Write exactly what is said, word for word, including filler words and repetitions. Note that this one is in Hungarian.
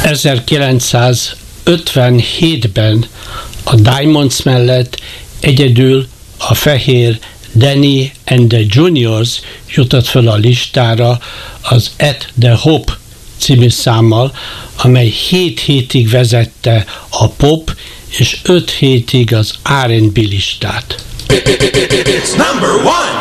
ezerkilencszázötvenhétben a Diamonds mellett egyedül a fehér Danny and the Juniors jutott fel a listára az At the Hop című számmal, amely hét hétig vezette a pop és öt hétig az er és bé listát. It's number one.